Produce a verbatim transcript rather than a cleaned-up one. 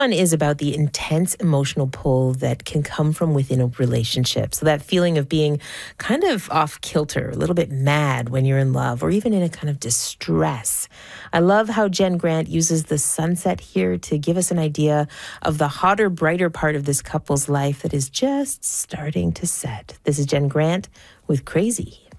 One is about the intense emotional pull that can come from within a relationship. So that feeling of being kind of off kilter, a little bit mad when you're in love, or even in a kind of distress. I love how Jen Grant uses the sunset here to give us an idea of the hotter, brighter part of this couple's life that is just starting to set. This is Jen Grant with Crazy.